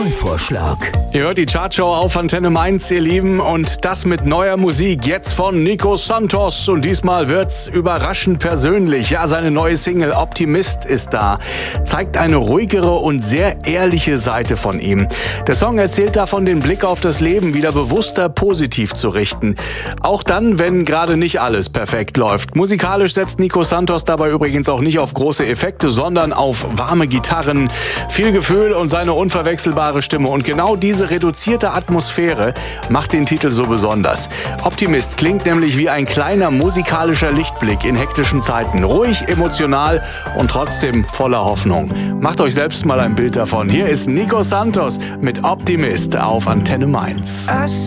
Neuvorschlag. Ihr hört die Chartshow auf Antenne Mainz, ihr Lieben, und das mit neuer Musik, jetzt von Nico Santos. Und diesmal wird's überraschend persönlich. Ja, seine neue Single Optimist ist da. Zeigt eine ruhigere und sehr ehrliche Seite von ihm. Der Song erzählt davon, den Blick auf das Leben wieder bewusster positiv zu richten. Auch dann, wenn gerade nicht alles perfekt läuft. Musikalisch setzt Nico Santos dabei übrigens auch nicht auf große Effekte, sondern auf warme Gitarren, viel Gefühl und seine unverwechselbare Stimme. Und genau diese reduzierte Atmosphäre macht den Titel so besonders. Optimist klingt nämlich wie ein kleiner musikalischer Lichtblick in hektischen Zeiten. Ruhig, emotional und trotzdem voller Hoffnung. Macht euch selbst mal ein Bild davon. Hier ist Nico Santos mit Optimist auf Antenne Mainz.